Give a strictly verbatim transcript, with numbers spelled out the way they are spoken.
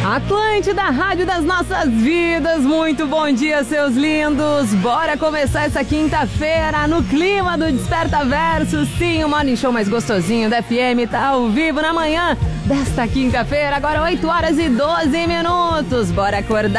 Atlântida, rádio das nossas vidas, muito bom dia, seus lindos. Bora começar essa quinta-feira no clima do Desperta Verso. Sim, o morning show mais gostosinho da F M tá ao vivo na manhã desta quinta-feira, agora oito horas e doze minutos. Bora acordar.